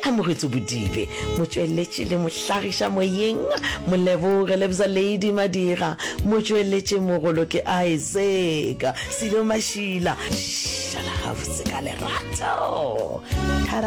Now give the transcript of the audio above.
Amogetso Bodibe mo tsweletse le mo hlagisha moyeng mo leboge lebza Lady Madira mo tsweletse mogolo ke Isaac Silo Mashila shala ha se ka lerato.